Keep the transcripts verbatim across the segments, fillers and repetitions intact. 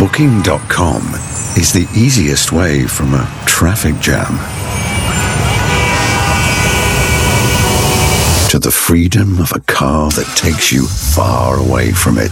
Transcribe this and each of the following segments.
Booking dot com is the easiest way from a traffic jam to the freedom of a car that takes you far away from it.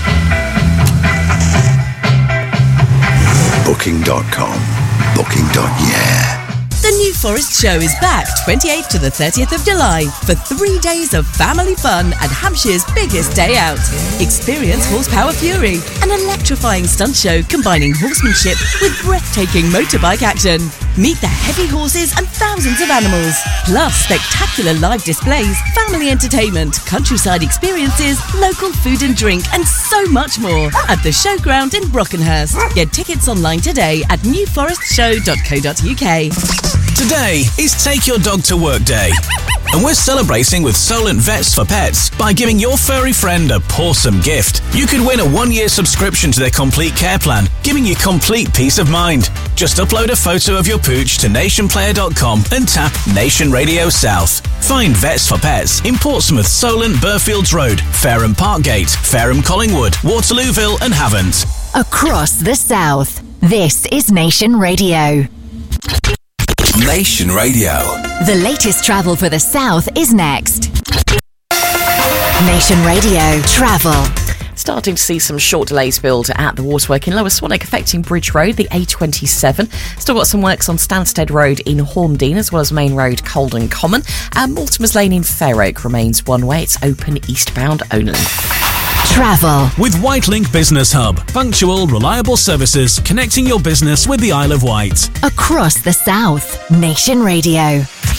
Booking dot com. Booking. Yeah. The New Forest Show is back twenty-eighth to the thirtieth of July for three days of family fun at Hampshire's biggest day out. Experience Horsepower Fury, an electrifying stunt show combining horsemanship with breathtaking motorbike action. Meet the heavy horses and thousands of animals, plus spectacular live displays, family entertainment, countryside experiences, local food and drink, and so much more at the Showground in Brockenhurst. Get tickets online today at new forest show dot co dot uk. Today is Take Your Dog to Work Day, and we're celebrating with Solent Vets for Pets by giving your furry friend a pawsome gift. You could win a one-year subscription to their complete care plan, giving you complete peace of mind. Just upload a photo of your pooch to nation player dot com and tap Nation Radio South. Find Vets for Pets in Portsmouth, Solent, Burfields Road, Fareham Parkgate, Fareham Collingwood, Waterlooville and Havant. Across the South, this is Nation Radio. Nation Radio. The latest travel for the South is next. Nation Radio Travel. Starting to see some short delays build at the waterwork in Lower Swanwick affecting Bridge Road, the A twenty-seven. Still got some works on Stansted Road in Horndean as well as Main Road, Colden Common. And Mortimer's Lane in Fair Oak remains one way. It's open eastbound only. Travel. With Whitelink Business Hub. Punctual, reliable services connecting your business with the Isle of Wight. Across the South. Nation Radio.